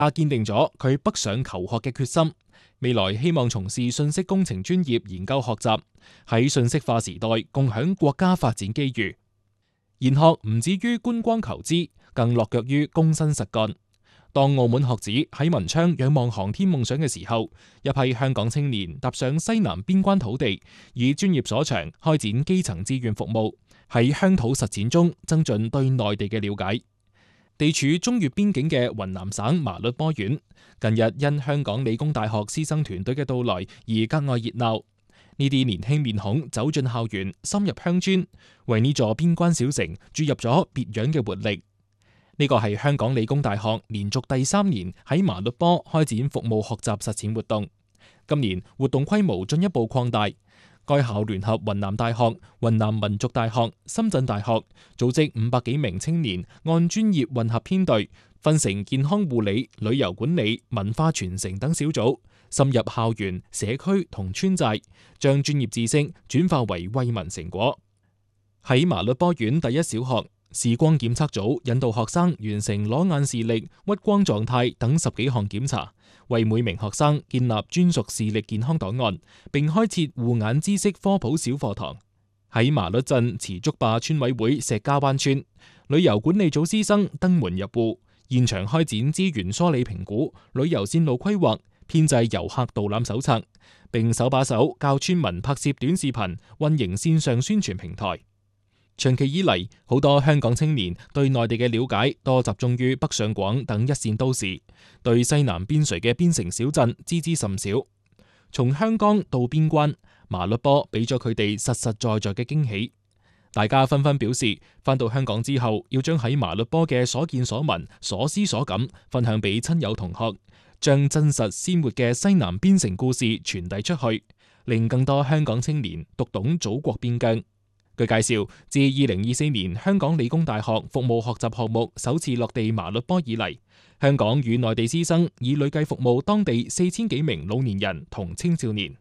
堅定咗佢北上求學嘅決心，未來希望從事信息工程專業研究學習，喺信息化時代共享國家發展機遇。研學唔止於觀光求知，更落腳於躬身實幹。當澳門學子喺文昌仰望航天夢想嘅時候，一批香港青年踏上西南邊關土地，以專業所長開展基層志願服務，喺鄉土實踐中增進對內地嘅了解。地處中越邊境嘅雲南省麻栗坡縣，近日因香港理工大學師生團隊嘅到來而格外熱鬧。呢啲年輕面孔走進校園，深入鄉村，為呢座邊關小城注入咗別樣嘅活力。呢個係香港理工大學連續第3年喺麻栗坡開展服務學習實踐活動。今年活動規模進一步擴大，該校聯合雲南大學、雲南民族大學、深圳大學，組織500幾名青年，按專業混合編隊，分成健康護理、旅遊管理、文化傳承等小組，深入校園、社區同村寨，將專業知識轉化為惠民成果。喺麻栗坡縣第一小學，視光檢測組引導學生完成裸眼視力、屈光狀態等10幾項檢查，為每名學生建立專屬視力健康檔案，並開設護眼知識科普小課堂。喺麻栗鎮慈竹壩村委會石家灣村，旅遊管理組師生登門入戶，現場開展資源梳理評估、旅遊線路規劃、編製遊客導覽手冊，並手把手教村民拍攝短視頻，運營線上宣傳平台。長期以嚟，好多香港青年對內地嘅了解多集中於北上廣等一線都市，對西南邊陲嘅邊城小鎮知之甚少。從香港到邊關，麻栗坡俾咗佢哋實實在在嘅驚喜。大家紛紛表示，返到香港之後，要將喺麻栗坡嘅所見所聞、所思所感分享俾親友同學，將真實鮮活嘅西南邊城故事傳遞出去，令更多香港青年讀懂祖國邊疆。據介紹，自2024年香港理工大學服務學習項目首次落地麻栗坡以嚟，香港與內地師生已累計服務當地4000幾名老年人同青少年。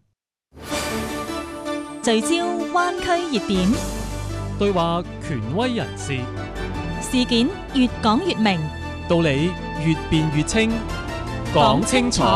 聚焦灣區熱點， 對話權威人士， 事件越講越明， 道理越辯越清，講清楚。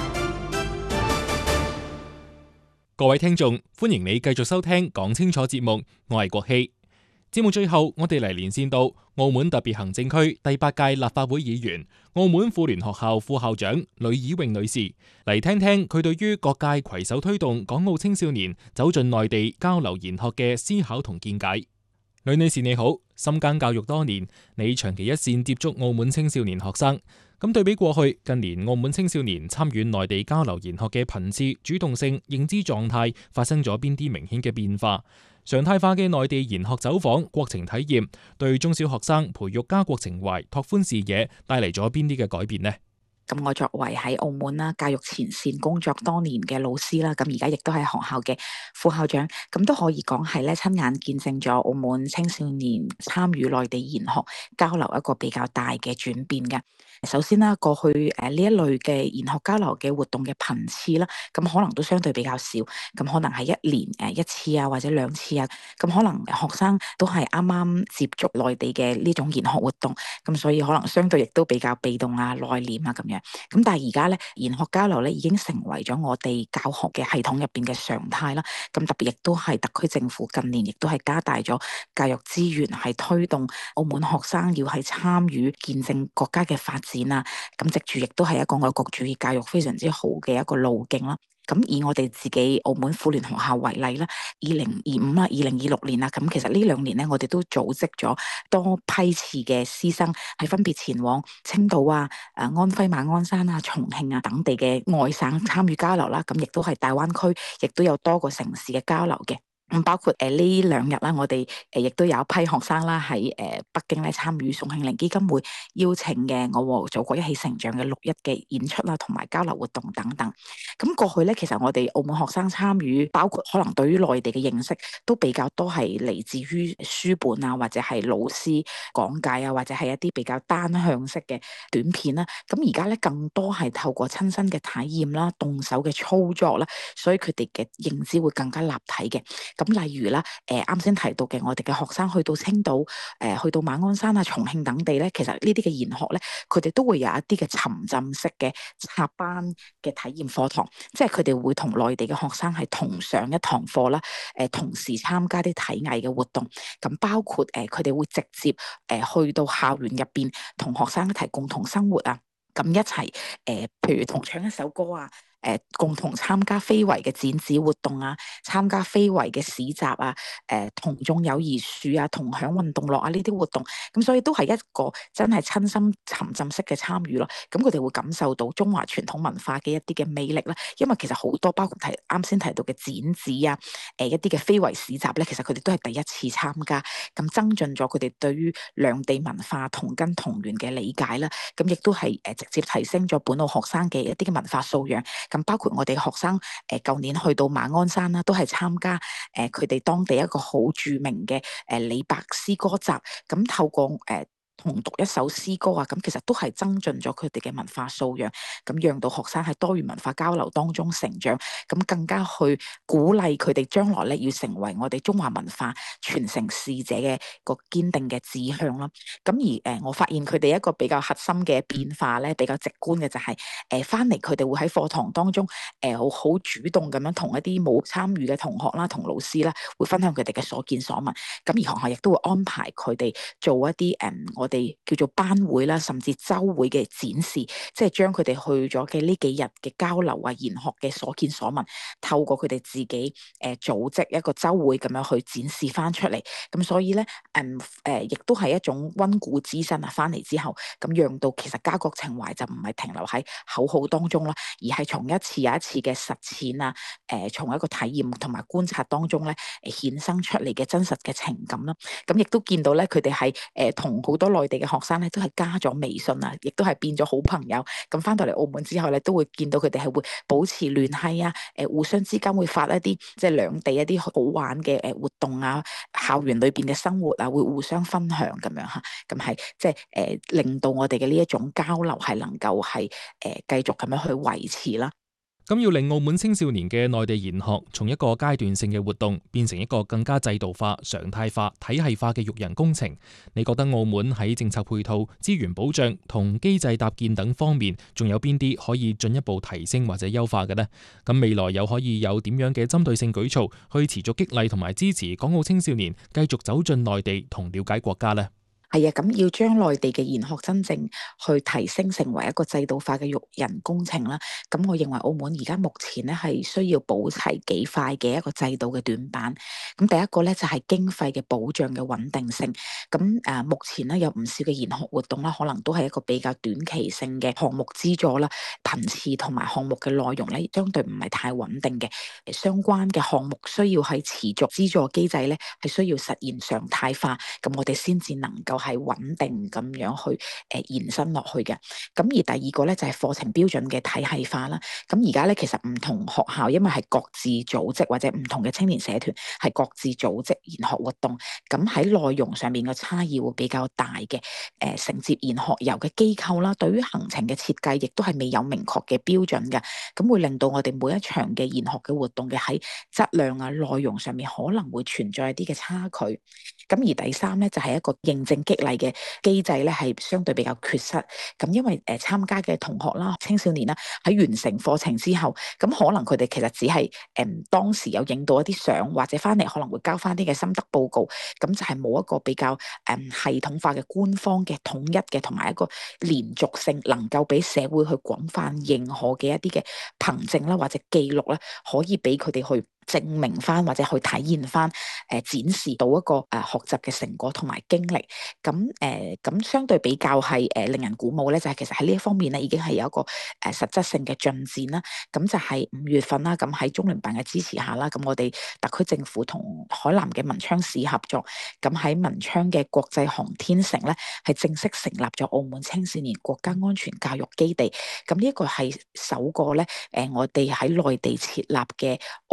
各位聽眾，歡迎你繼續收聽講清楚節目，我係國希。節目最後，我哋嚟連線到澳門特別行政區第8屆立法會議員、澳門婦聯學校副校長呂以穎女士，嚟聽聽佢對於各界攜手推動港澳青少年走進內地交流研學嘅思考同見解。呂女士你好，深耕教育多年，你長期一線接觸澳門青少年學生。咁對比過去，近年澳門青少年參與內地交流研學嘅頻次、主動性、認知狀態發生咗邊啲明顯嘅變化？常態化嘅內地研學走訪、國情體驗，對中小學生培育家國情懷、拓寬視野，帶嚟咗邊啲嘅改變呢？ 咁我作為喺澳門啦教育前線工作多年嘅老師啦，咁而家亦都係學校嘅副校長，咁都可以講係咧親眼見證咗澳門青少年參與內地研學交流一個比較大嘅轉變嘅。首先啦，過去呢一類嘅研學交流嘅活動嘅頻次啦，咁可能都相對比較少，咁可能係一年1次啊，或者2次啊，咁可能學生都係啱啱接觸內地嘅呢種研學活動，咁所以可能相對亦都比較被動啊、內斂啊咁樣。咁但係而家咧研學交流咧已經成為咗我哋教學嘅系統入邊嘅常態啦。咁特別亦都係特區政府近年亦都係加大咗教育資源，係推動澳門學生要係參與見證國家嘅發展啊。咁藉住亦都係一個愛國主義教育非常之好嘅一個路徑啦。咁以我哋自己澳門婦聯學校為例啦，2025啦、2026年啦，咁其實呢2年咧，我哋都組織咗多批次嘅師生係分別前往青島啊、安徽馬鞍山啊、重慶啊等地嘅外省參與交流啦。咁亦都係大灣區，亦都有多個城市嘅交流嘅。咁包括呢2日啦，我哋亦都有一批學生啦喺北京咧參與宋慶齡基金會邀請嘅《我和祖國一起成長》嘅6·1嘅演出啦，同埋交流活動等等。咁過去咧，其實我哋澳門學生參與，包括可能對於內地嘅認識都比較多係嚟自於書本啊，或者係老師講解啊，或者係一啲比較單向式嘅短片啦。咁而家咧更多係透過親身嘅體驗啦、動手嘅操作啦，所以佢哋嘅認知會更加立體嘅。 咁例如啦，啱先提到嘅我哋嘅學生去到青島、去到馬鞍山啊、重慶等地咧，其實呢啲嘅研學咧，佢哋都會有一啲嘅沉浸式嘅插班嘅體驗課堂，即係佢哋會同內地嘅學生係同上一堂課啦，同時參加啲體藝嘅活動，咁包括佢哋會直接去到校園入邊同學生一齊共同生活啊，咁一齊譬如同唱一首歌啊。共同參加非遺嘅展示活動啊，參加非遺嘅市集啊，同種友誼樹啊，同享運動樂啊呢啲活動，咁所以都係一個真係親身沉浸式嘅參與咯。咁佢哋會感受到中華傳統文化嘅一啲嘅魅力啦。因為其實好多包括啱先提到嘅展示啊，一啲嘅非遺市集咧，其實佢哋都係第一次參加，咁增進咗佢哋對於兩地文化同根同源嘅理解啦。咁亦都係直接提升咗本澳學生嘅一啲嘅文化素養。咁包括我哋學生舊年去到馬鞍山啦，都係參加佢哋當地一個好著名嘅李白詩歌集，咁透過同讀一首詩歌啊，咁其實都係增進咗佢哋嘅文化素養，咁讓到學生喺多元文化交流當中成長，咁更加去鼓勵佢哋將來咧要成為我哋中華文化傳承使者嘅個堅定嘅志向啦。咁而我發現佢哋一個比較核心嘅變化咧，比較直觀嘅就係翻嚟佢哋會喺課堂當中好主動咁樣同一啲冇參與嘅同學啦、同老師啦，會分享佢哋嘅所見所聞。咁而學校亦都會安排佢哋做一啲我哋叫做班會啦，甚至週會嘅展示，即係將佢哋去咗嘅呢幾日嘅交流啊、研學嘅所見所聞，透過佢哋自己組織一個週會咁樣去展示翻出嚟。咁所以咧亦都係一種溫故知新啊！翻嚟之後，咁讓到其實家國情懷就唔係停留喺口號當中啦，而係從一次又一次嘅實踐啊，從一個體驗同埋觀察當中咧衍生出嚟嘅真實嘅情感啦。咁亦都見到咧，佢哋係同好多內地嘅學生咧，都係加咗微信啊，亦都係變咗好朋友。咁翻到嚟澳門之後咧，都會見到佢哋係會保持聯繫啊，互相之間會發一啲即係兩地一啲好玩嘅活動啊，校園裏邊嘅生活啊，會互相分享咁樣嚇。咁係即係令到我哋嘅呢一種交流係能夠係繼續咁樣去維持啦。 咁要令澳門青少年嘅內地研學從一個階段性嘅活動變成一個更加制度化、常態化、體系化嘅育人工程，你覺得澳門喺政策配套、資源保障同機制搭建等方面，仲有邊啲可以進一步提升或者優化嘅呢？咁未來又可以有點樣嘅針對性舉措去持續激勵同埋支持港澳青少年繼續走進內地同了解國家呢？ 係啊，咁要將內地嘅研學真正去提升成為一個制度化嘅育人工程啦。咁我認為澳門而家目前咧係需要補齊幾塊嘅一個制度嘅短板。咁第一個咧就係經費嘅保障嘅穩定性。咁目前咧有唔少嘅研學活動啦，可能都係一個比較短期性嘅項目資助啦，頻次同埋項目嘅內容咧相對唔係太穩定嘅。相關嘅項目需要係持續資助機制咧，係需要實現常態化，咁我哋先至能夠係穩定咁樣去延伸落去嘅。咁而第二個咧就係課程標準嘅體系化啦。咁而家咧其實唔同學校因為係各自組織或者唔同嘅青年社團係各自組織研學活動，咁喺內容上面嘅差異會比較大嘅。承接研學遊嘅機構啦，對於行程嘅設計亦都係未有明確嘅標準嘅，咁會令到我哋每一場嘅研學嘅活動嘅喺質量啊、內容上面可能會存在一啲嘅差距。咁而第三咧就係一個認證激勵嘅機制咧，係相對比較缺失。咁因為參加嘅同學啦、青少年啦，喺完成課程之後，咁可能佢哋其實只係當時有影到一啲相，或者翻嚟可能會交翻啲嘅心得報告，咁就係冇一個比較系統化嘅官方嘅統一嘅，同埋一個連續性，能夠俾社會去廣泛認可嘅一啲嘅憑證啦，或者記錄啦，可以俾佢哋去證明翻或者去體現翻展示到一個學習嘅成果同埋經歷。咁相對比較係令人鼓舞咧，就係其實喺呢一方面咧已經係有一個實質性嘅進展啦。咁就係5月份啦，咁喺中聯辦嘅支持下啦，咁我哋特區政府同海南嘅文昌市合作，咁喺文昌嘅國際航天城咧係正式成立咗澳門青少年國家安全教育基地。咁呢一個係首個咧我哋喺內地設立嘅澳門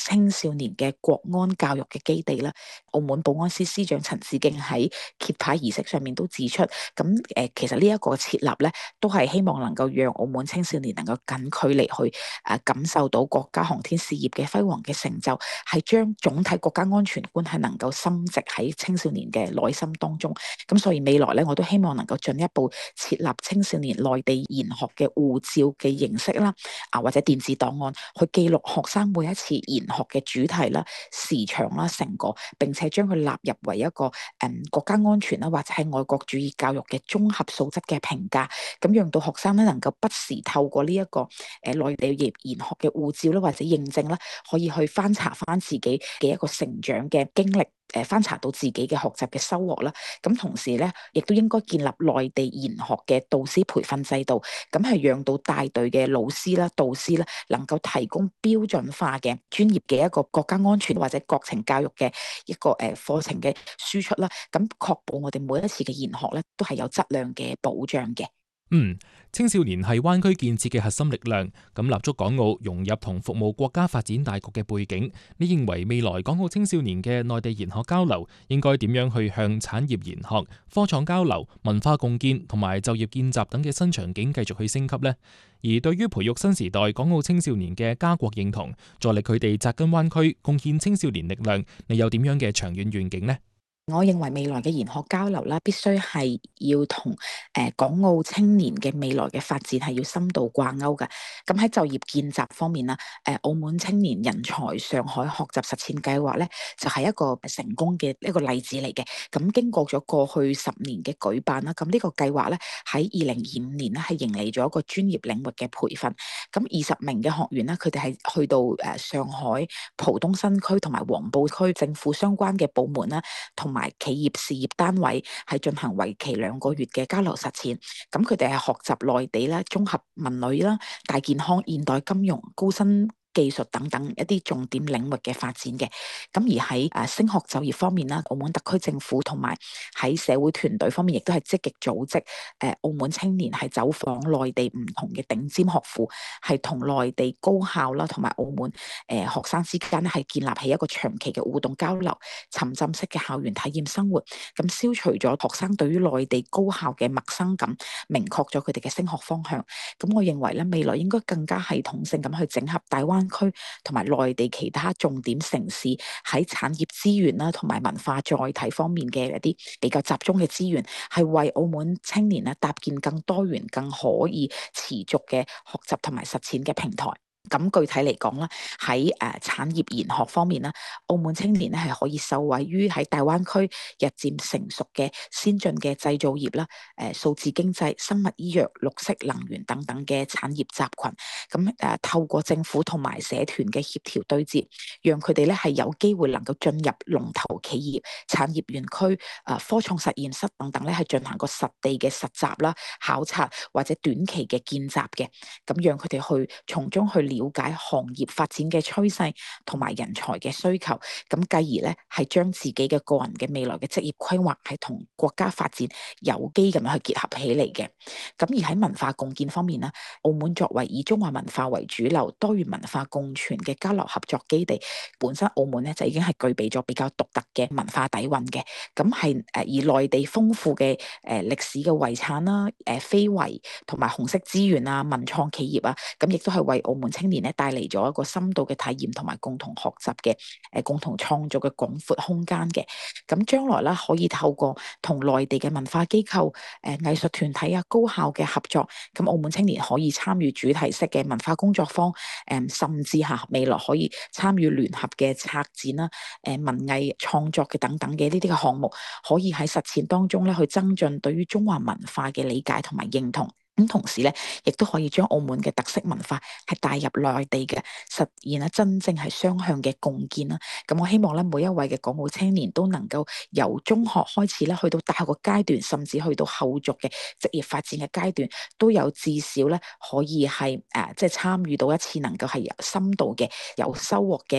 青少年嘅國安教育嘅基地啦。澳門保安司司長陳志敬喺揭牌儀式上面都指出，其實呢一個設立咧，都係希望能夠讓澳門青少年能夠近距離去感受到國家航天事業嘅輝煌嘅成就，係將總體國家安全觀係能夠深植喺青少年嘅內心當中。咁所以未來咧，我都希望能夠進一步設立青少年內地研學嘅護照嘅形式啦，或者電子檔案去記錄學生每一次研學嘅主題啦、時長啦、成果，並且將佢納入為一個國家安全啦或者係愛國主義教育嘅綜合素質嘅評價，咁讓到學生咧能夠不時透過呢一個內地研學嘅護照啦或者認證啦，可以去翻查翻自己嘅一個成長嘅經歷。翻查到自己嘅學習嘅收穫啦，咁同時咧，亦都應該建立內地研學嘅導師培訓制度，咁係讓到帶隊嘅老師啦、導師啦，能夠提供標準化嘅專業嘅一個國家安全或者國情教育嘅一個課程嘅輸出啦，咁確保我哋每一次嘅研學咧都係有質量嘅保障嘅。 青少年係灣區建設嘅核心力量，咁立足港澳融入同服務國家發展大局嘅背景，你認為未來港澳青少年嘅內地研學交流應該點樣去向產業研學、科創交流、文化共建同埋就業見習等嘅新場景繼續去升級呢？而對於培育新時代港澳青少年嘅家國認同，助力佢哋扎根灣區，貢獻青少年力量，你有點樣嘅長遠願景呢？ 我認為未來嘅研學交流啦，必須係要同港澳青年嘅未來嘅發展係要深度掛鈎嘅。咁喺就業見習方面啦，澳門青年人才上海學習實踐計劃咧，就係一個成功嘅一個例子嚟嘅。咁經過咗過去10年嘅舉辦啦，咁呢個計劃咧喺2025年咧係迎嚟咗一個專業領域嘅培訓。咁20名嘅學員咧，佢哋係去到上海浦東新區同埋黃埔區政府相關嘅部門啦，同埋企業事業單位係進行為期2個月嘅交流實踐，咁佢哋係學習內地啦、綜合文旅啦、大健康、現代金融、高新技術等等一啲重點領域嘅發展嘅。咁而喺升學就業方面啦，澳門特區政府同埋喺社會團隊方面亦都係積極組織澳門青年係走訪內地唔同嘅頂尖學府，係同內地高校啦同埋澳門學生之間咧係建立起一個長期嘅互動交流、沉浸式嘅校園體驗生活，咁消除咗學生對於內地高校嘅陌生感，明確咗佢哋嘅升學方向。咁我認為咧，未來應該更加系統性咁去整合大灣區同埋內地其他重點城市喺產業資源啦同埋文化載體方面嘅一啲比較集中嘅資源，係為澳門青年咧搭建更多元、更可以持續嘅學習同埋實踐嘅平台。咁具體嚟講啦，喺產業研學方面啦，澳門青年咧係可以受惠於喺大灣區日漸成熟嘅先進嘅製造業啦、數字經濟、生物醫藥、綠色能源等等嘅產業集群。咁透過政府同埋社團嘅協調對接，讓佢哋咧係有機會能夠進入龍頭企業、產業園區、科創實驗室等等咧，係進行個實地嘅實習啦、考察或者短期嘅見習嘅，咁讓佢哋去從中去了解行業發展嘅趨勢同埋人才嘅需求，咁繼而咧係將自己嘅個人嘅未來嘅職業規劃係同國家發展有機咁樣去結合起嚟嘅。咁而喺文化共建方面咧，澳門作為以中華文化為主流、多元文化共存嘅交流合作基地，本身澳門咧就已經係具備咗比較獨特嘅文化底蘊嘅。咁係而內地豐富嘅歷史嘅遺產啦、非遺同埋紅色資源啊、文創企業啊，咁亦都係為澳門青年咧帶嚟咗一個深度嘅體驗同埋共同學習嘅共同創造嘅廣闊空間嘅。咁將來啦，可以透過同內地嘅文化機構、藝術團體啊、高校嘅合作，咁澳門青年可以參與主題式嘅文化工作坊，甚至未來可以參與聯合嘅策展啦、文藝創作嘅等等嘅呢啲嘅項目，可以喺實踐當中咧去增進對於中華文化嘅理解同埋認同。咁同時咧，亦都可以將澳門嘅特色文化係帶入內地嘅，實現咧真正係雙向嘅共建啦。咁我希望咧，每一位嘅港澳青年都能夠由中學開始咧，去到大學嘅階段，甚至去到後續嘅職業發展嘅階段，都有至少咧可以係即係參與到一次能夠係有深度嘅、有收穫嘅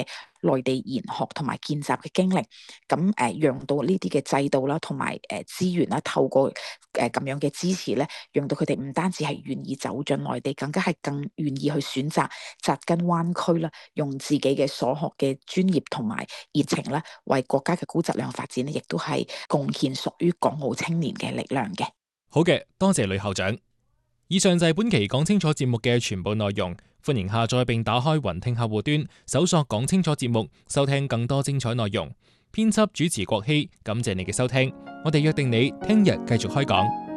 內地研學同埋見習嘅經歷，咁讓到呢啲嘅制度啦，同埋資源啦，透過咁樣嘅支持咧，讓到佢哋唔單止係願意走進內地，更加係更願意去選擇紮根灣區啦，用自己嘅所學嘅專業同埋熱情咧，為國家嘅高質量發展咧，亦都係貢獻屬於港澳青年嘅力量嘅。 好嘅，多謝呂校長。以上就係本期講清楚節目嘅全部內容，歡迎下載並打開雲聽客戶端，搜索講清楚節目，收聽更多精彩內容。編輯主持郭希，感謝你嘅收聽，我哋約定你聽日繼續開講。